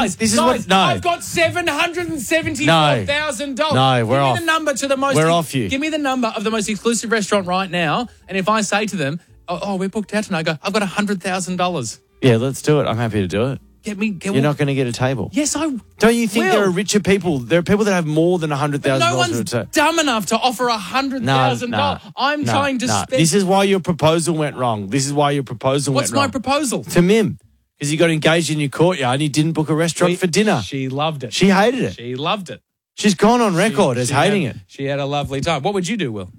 Guys, I've got $774,000. No, we're off. Give me the number to the most. We're off you. Give me the number of the most exclusive restaurant right now, and if I say to them, "Oh, we're booked out tonight," I go, "I've got $100,000." Yeah, let's do it. I'm happy to do it. You're not going to get a table. Yes, I Don't you think will. there are richer people? There are people that have more than $100,000. No one's dumb enough to offer $100,000. I'm trying to spend. This is why your proposal went wrong. Went wrong. What's my proposal? To Mim. Because you got engaged in your courtyard and you didn't book a restaurant for dinner. She loved it. She hated it. She loved it. She's gone on record as hating it. She had a lovely time. What would you do, Will?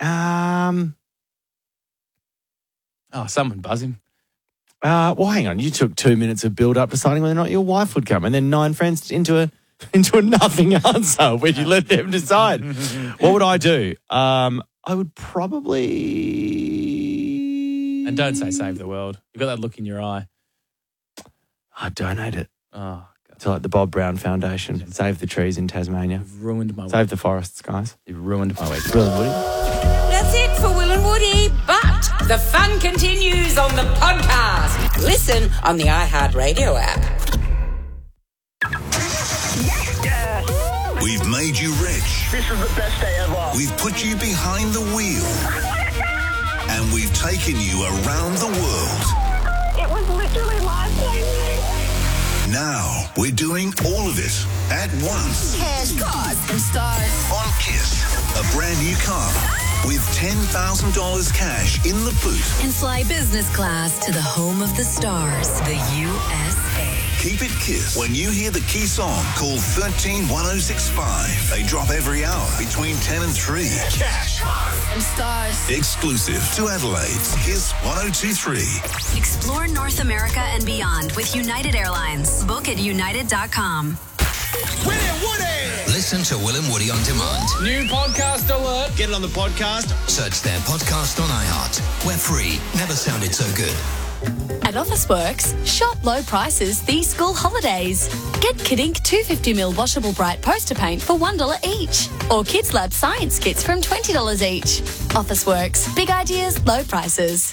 Someone buzz him. Well, hang on. You took 2 minutes of build up deciding whether or not your wife would come, and then 9 friends into a nothing answer when you let them decide. What would I do? I would probably. And don't say save the world. You've got that look in your eye. I'd donate it. Oh, God. To like the Bob Brown Foundation. Save the trees in Tasmania. You've ruined my week. Save the forests, guys. You've ruined my week. Will and Woody. That's it for Will and Woody, but the fun continues on the podcast. Listen on the iHeartRadio app. We've made you rich. This is the best day ever. We've put you behind the wheel. And we've taken you around the world. It was literally life-changing. Now we're doing all of it at once. Cash, cars, and stars. On Kiss, a brand new car with $10,000 cash in the boot. And fly business class to the home of the stars, the USA. Keep it Kiss. When you hear the key song, call 131065. They drop every hour between 10 and 3. Cash, cars, and stars. Exclusive to Adelaide's Kiss 102.3. Explore North America and beyond with United Airlines. Book at united.com. Will and Woody! Listen to Will and Woody on demand. New podcast alert. Get it on the podcast. Search their podcast on iHeart. We're free. Never sounded so good. At Officeworks, shop low prices these school holidays. Get Kid Ink 250ml washable bright poster paint for $1 each. Or Kids Lab science kits from $20 each. Officeworks, big ideas, low prices.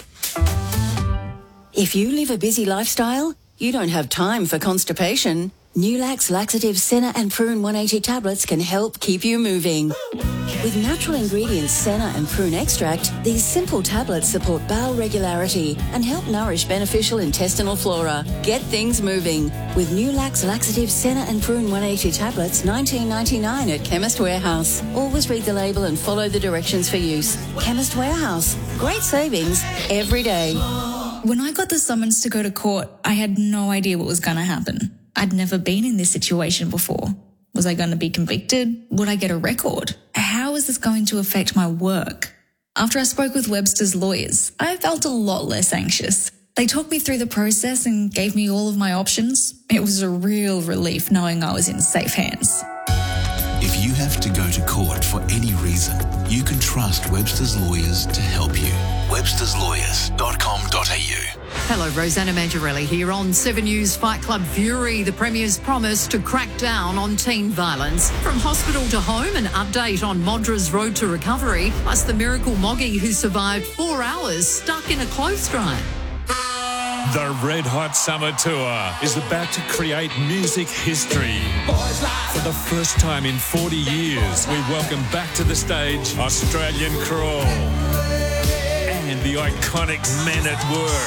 If you live a busy lifestyle, you don't have time for constipation. Nulax Laxative Senna and Prune 180 tablets can help keep you moving. With natural ingredients Senna and Prune extract, these simple tablets support bowel regularity and help nourish beneficial intestinal flora. Get things moving with Nulax Laxative Senna and Prune 180 tablets, $19.99 at Chemist Warehouse. Always read the label and follow the directions for use. Chemist Warehouse. Great savings every day. When I got the summons to go to court, I had no idea what was going to happen. I'd never been in this situation before. Was I going to be convicted? Would I get a record? How is this going to affect my work? After I spoke with Webster's lawyers, I felt a lot less anxious. They talked me through the process and gave me all of my options. It was a real relief knowing I was in safe hands. If you have to go to court for any reason, you can trust Webster's Lawyers to help you. websterslawyers.com.au. Hello, Rosanna Mangiarelli here on 7 News Fight Club Fury. The Premier's promise to crack down on teen violence. From hospital to home, an update on Modra's road to recovery, plus the miracle Moggy who survived 4 hours stuck in a clothes dryer. The Red Hot Summer Tour is about to create music history. For the first time in 40 years, we welcome back to the stage Australian Crawl and the iconic Men at Work.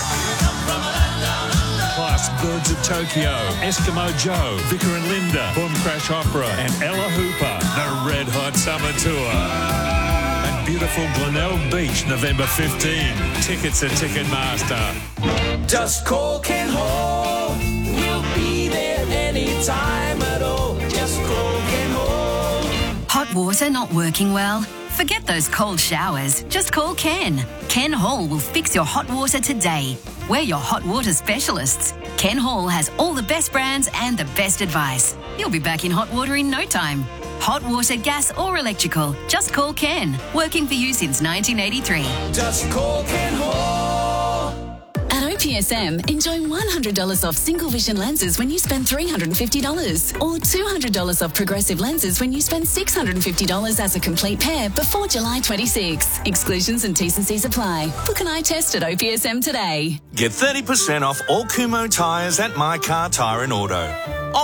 Plus Birds of Tokyo, Eskimo Joe, Vicar and Linda, Boom Crash Opera and Ella Hooper. The Red Hot Summer Tour. Beautiful Glenelg Beach, November 15. Tickets at Ticketmaster. Just call Ken Hall. We'll be there anytime at all. Just call Ken Hall. Hot water not working well? Forget those cold showers. Just call Ken. Ken Hall will fix your hot water today. We're your hot water specialists. Ken Hall has all the best brands and the best advice. You'll be back in hot water in no time. Hot water, gas or electrical. Just call Ken. Working for you since 1983. Just call Ken Hall. At OPSM, enjoy $100 off single vision lenses when you spend $350. Or $200 off progressive lenses when you spend $650 as a complete pair before July 26. Exclusions and T's and C's apply. Book an eye test at OPSM today. Get 30% off all Kumho tyres at My Car Tyre and Auto.